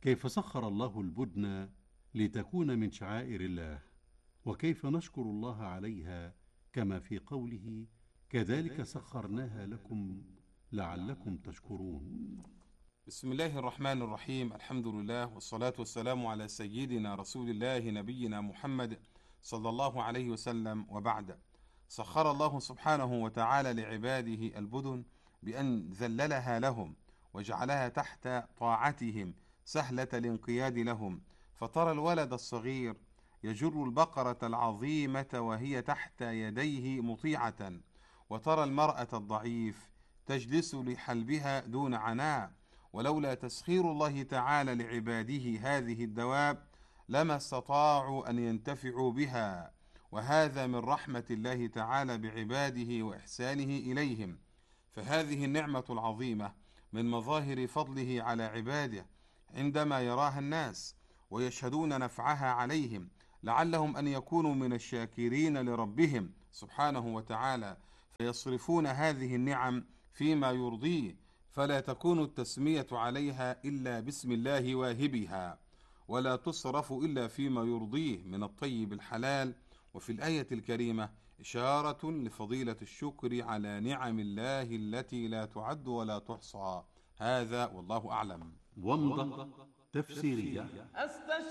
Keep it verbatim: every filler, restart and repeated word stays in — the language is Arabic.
كيف سخر الله البدن لتكون من شعائر الله، وكيف نشكر الله عليها، كما في قوله: كذلك سخرناها لكم لعلكم تشكرون. بسم الله الرحمن الرحيم. الحمد لله والصلاة والسلام على سيدنا رسول الله نبينا محمد صلى الله عليه وسلم، وبعد. سخر الله سبحانه وتعالى لعباده البدن بأن ذللها لهم وجعلها تحت طاعتهم سهلة الانقياد لهم، فترى الولد الصغير يجر البقرة العظيمة وهي تحت يديه مطيعة، وترى المرأة الضعيف تجلس لحلبها دون عناء. ولولا تسخير الله تعالى لعباده هذه الدواب لما استطاعوا أن ينتفعوا بها، وهذا من رحمة الله تعالى بعباده وإحسانه إليهم. فهذه النعمة العظيمة من مظاهر فضله على عباده عندما يراها الناس ويشهدون نفعها عليهم، لعلهم أن يكونوا من الشاكرين لربهم سبحانه وتعالى، فيصرفون هذه النعم فيما يرضيه، فلا تكون التسمية عليها إلا بسم الله واهبها، ولا تصرف إلا فيما يرضيه من الطيب الحلال. وفي الآية الكريمة إشارة لفضيلة الشكر على نعم الله التي لا تعد ولا تحصى. هذا والله أعلم. ومضة تفسيرية.